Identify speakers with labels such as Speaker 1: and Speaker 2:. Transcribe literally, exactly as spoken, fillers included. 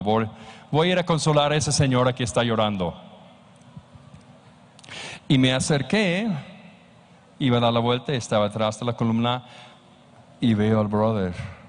Speaker 1: Voy, voy a ir a consolar a esa señora que está llorando. Y me acerqué, iba a dar la vuelta, estaba atrás de la columna y veo al brother